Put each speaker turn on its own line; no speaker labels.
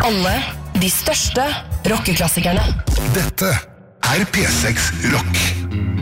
Alle de største rockeklassikerne.
Dette er P6 Rock.